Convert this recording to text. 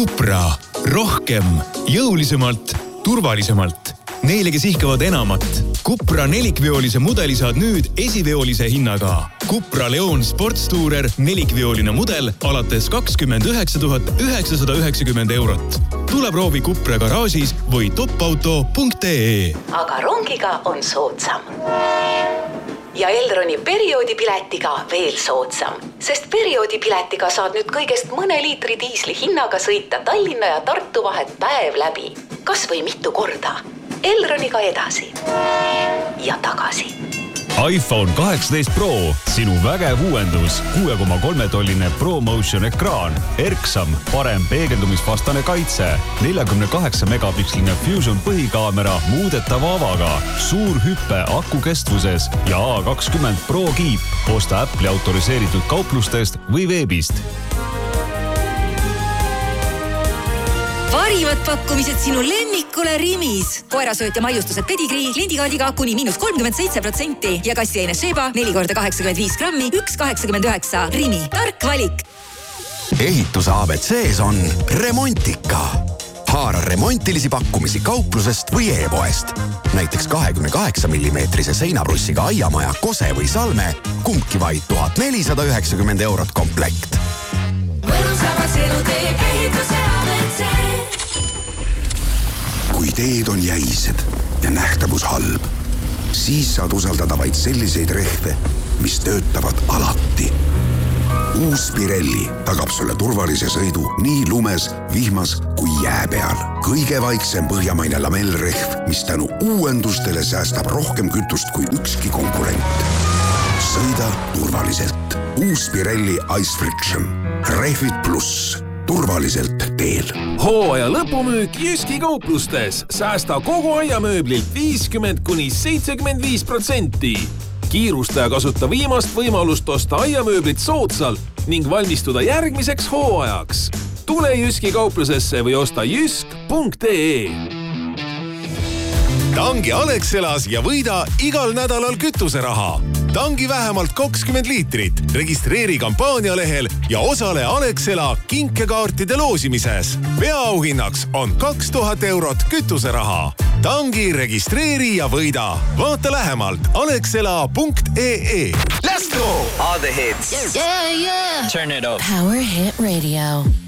Cupra. Rohkem, jõulisemalt, turvalisemalt. Neile, kes ihkavad enamat. Cupra nelikveolise mudeli saad nüüd esiveolise hinnaga. Cupra Leon Sportstourer nelikveoline mudel alates 29 990 eurot. Tule proovi Cupra garaažis või topauto.ee. Aga rongiga on soodsam. Ja Elroni perioodipiletiga veel soodsam, sest perioodipiletiga saad nüüd kõigest mõne liitri diisli hinnaga sõita Tallinna ja Tartu vahet päev läbi. Kas või mitu korda. Elroniga edasi ja tagasi. iPhone 18 Pro, sinu vägev uuendus, 6,3-tolline ProMotion ekraan, erksam, parem peegeldumisvastane kaitse, 48 megapiksline Fusion põhikaamera muudetava avaga, suur hüppe aku kestvuses ja A20 Pro kiip. Osta Apple'i autoriseeritud kauplustest või veebist. Parivad pakkumised sinu lemmikule Rimis. Koerasööt ja maiustused pedigrii kliendikaardiga kuni -37% ja kassiaine Sheba 4x85 grammi 1,89. Rimi, tark valik. Ehituse ABCs on Remontika. Haara remontilisi pakkumisi kauplusest või e-poest. Näiteks 28 mm seinaprussiga aiamaja, kose või salme, kumbki vaid 1490 eurot komplekt. Mõnusavas elu teeb ehituse ABC. Kui teed on jäised ja nähtavus halb, siis saad usaldada vaid selliseid rehve, mis töötavad alati. Uus Pirelli tagab sulle turvalise sõidu nii lumes, vihmas kui jää peal. Kõige vaiksem põhjamaine lamellrehv, mis tänu uuendustele säästab rohkem kütust kui ükski konkurent. Sõida turvaliselt. Uus Pirelli Ice Friction. Rehvid pluss. Turvaliselt teel. Hooaja lõpumüük Jyski kauplustes. Säästa kogu aiamööblilt 50–75%. Kiirusta ja kasuta viimast võimalust osta aiamööblit soodsalt ning valmistuda järgmiseks hooajaks. Tule Jyski kauplusesse või osta jysk.ee. Tangi Alexelas ja võida igal nädalal kütuseraha. Tangi vähemalt 20 liitrit, registreeri kampaania lehel ja osale Alexela kinkekaartide loosimises. Peaauhinnaks on 2000 eurot kütuseraha. Tangi registreeri ja võida. Vaata lähemalt alexela.ee. Let's go! All the hits. Yeah, yeah. Turn it up. Power Hit Radio.